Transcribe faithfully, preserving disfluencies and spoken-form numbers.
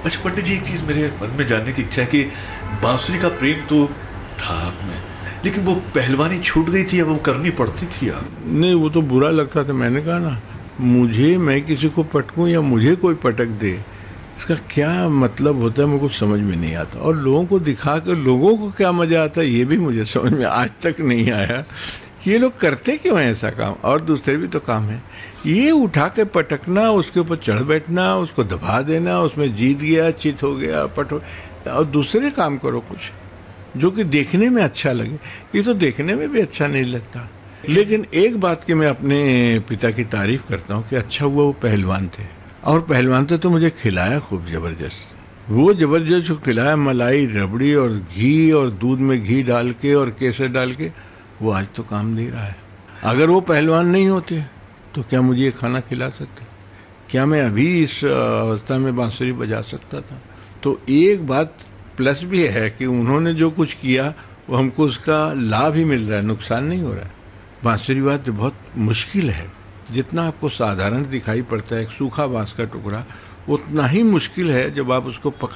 अच्छा पंडित जी, एक चीज मेरे मन में जानने की इच्छा है कि बांसुरी का प्रेम तो था आप में, लेकिन वो पहलवानी छूट गई थी, अब वो करनी पड़ती थी आप? नहीं, वो तो बुरा लगता था। मैंने कहा ना, मुझे मैं किसी को पटकूं या मुझे कोई पटक दे, इसका क्या मतलब होता है मुझे कुछ समझ में नहीं आता। और लोगों को दिखा कर लोगों को क्या मजा आता है ये भी मुझे समझ में आज तक नहीं आया। ये लोग करते क्यों हैं ऐसा काम? और दूसरे भी तो काम है। ये उठा के पटकना, उसके ऊपर चढ़ बैठना, उसको दबा देना, उसमें जीत गया, चित हो गया, पट हो, और दूसरे काम करो कुछ जो कि देखने में अच्छा लगे। ये तो देखने में भी अच्छा नहीं लगता। लेकिन एक बात की मैं अपने पिता की तारीफ करता हूँ कि अच्छा हुआ वो पहलवान थे, और पहलवान थे तो मुझे खिलाया खूब जबरदस्त। वो जबरदस्त जो खिलाया, मलाई, रबड़ी और घी, और दूध में घी डाल के और केसर डाल के, वो आज तो काम दे रहा है। अगर वो पहलवान नहीं होते तो क्या मुझे ये खाना खिला सकते? क्या मैं अभी इस अवस्था में बांसुरी बजा सकता था? तो एक बात प्लस भी है कि उन्होंने जो कुछ किया वो हमको उसका लाभ ही मिल रहा है, नुकसान नहीं हो रहा है। बांसुरी बात बहुत मुश्किल है। जितना आपको साधारण दिखाई पड़ता है एक सूखा बांस का टुकड़ा, उतना ही मुश्किल है जब आप उसको पकड़